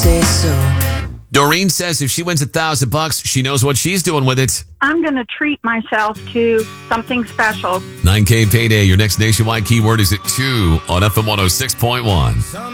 Say so. Doreen says if she wins $1,000, she knows what she's doing with it. I'm going to treat myself to something special. $9K payday. Your next nationwide keyword is at 2 on FM 106.1.